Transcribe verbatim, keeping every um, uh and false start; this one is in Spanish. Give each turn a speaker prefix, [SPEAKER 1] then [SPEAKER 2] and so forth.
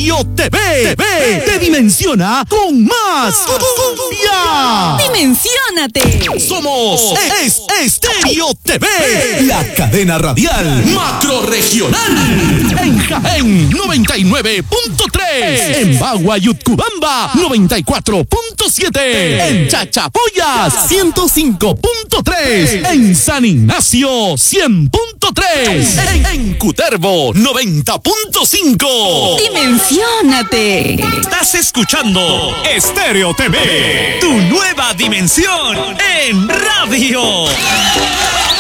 [SPEAKER 1] Estéreo T V. T V te dimensiona con más cumbia.
[SPEAKER 2] ¡Dimensiónate!
[SPEAKER 1] Somos es Estéreo T V, la cadena radial macro regional. En Jaén noventa y nueve punto tres, en Bagua y Utcubamba noventa y cuatro punto siete, en Chachapoyas ciento cinco punto tres, en San Ignacio cien punto tres, en, en Cutervo noventa punto cinco.
[SPEAKER 2] ¡Dimensiónate!
[SPEAKER 3] Estás escuchando Estéreo T V, tu nueva dimensión en radio.